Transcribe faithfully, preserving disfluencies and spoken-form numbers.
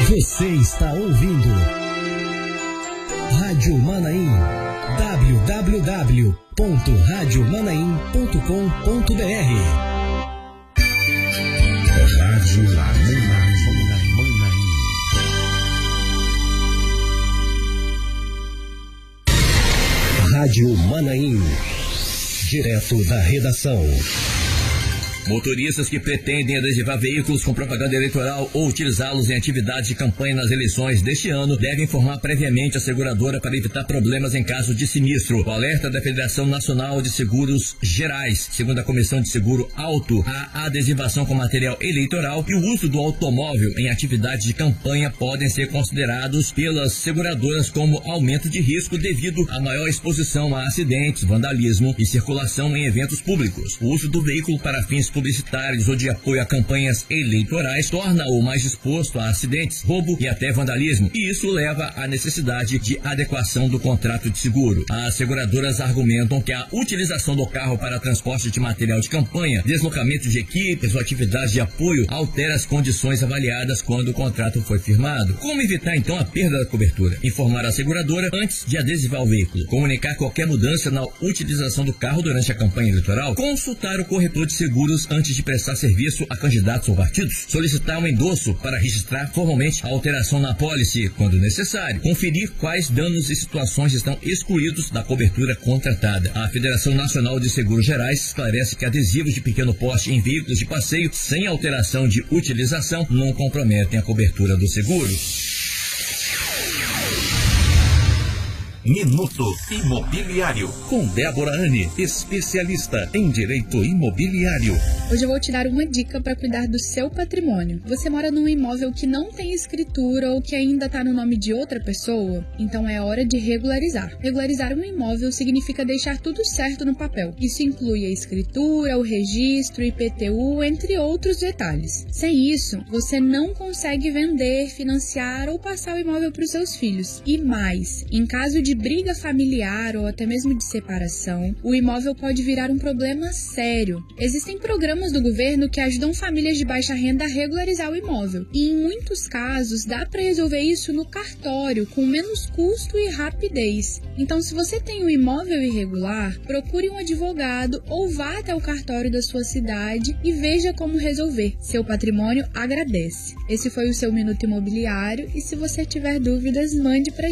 Você está ouvindo Rádio Manaim, w w w ponto rádio manaim ponto com ponto b r. Rádio Manaim. Rádio Manaim, direto da redação. Motoristas que pretendem adesivar veículos com propaganda eleitoral ou utilizá-los em atividades de campanha nas eleições deste ano devem informar previamente a seguradora para evitar problemas em caso de sinistro. O alerta da Federação Nacional de Seguros Gerais. Segundo a Comissão de Seguro Auto, a adesivação com material eleitoral e o uso do automóvel em atividades de campanha podem ser considerados pelas seguradoras como aumento de risco devido à maior exposição a acidentes, vandalismo e circulação em eventos públicos. O uso do veículo para fins publicitários ou de apoio a campanhas eleitorais torna-o mais exposto a acidentes, roubo e até vandalismo, e isso leva à necessidade de adequação do contrato de seguro. As seguradoras argumentam que a utilização do carro para transporte de material de campanha, deslocamento de equipes ou atividades de apoio altera as condições avaliadas quando o contrato foi firmado. Como evitar então a perda da cobertura? Informar a seguradora antes de adesivar o veículo, comunicar qualquer mudança na utilização do carro durante a campanha eleitoral, consultar o corretor de seguros antes de prestar serviço a candidatos ou partidos, solicitar um endosso para registrar formalmente a alteração na apólice quando necessário, conferir quais danos e situações estão excluídos da cobertura contratada. A Federação Nacional de Seguros Gerais esclarece que adesivos de pequeno porte em veículos de passeio sem alteração de utilização não comprometem a cobertura do seguro. Minuto Imobiliário, com Débora Anne, especialista em direito imobiliário. Hoje eu vou te dar uma dica para cuidar do seu patrimônio. Você mora num imóvel que não tem escritura ou que ainda está no nome de outra pessoa? Então é hora de regularizar. Regularizar um imóvel significa deixar tudo certo no papel. Isso inclui a escritura, o registro, I P T U, entre outros detalhes. Sem isso, você não consegue vender, financiar ou passar o imóvel para os seus filhos. E mais, em caso de briga familiar ou até mesmo de separação, o imóvel pode virar um problema sério. Existem programas do governo que ajudam famílias de baixa renda a regularizar o imóvel. E em muitos casos, dá para resolver isso no cartório, com menos custo e rapidez. Então, se você tem um imóvel irregular, procure um advogado ou vá até o cartório da sua cidade e veja como resolver. Seu patrimônio agradece. Esse foi o seu Minuto Imobiliário e se você tiver dúvidas, mande para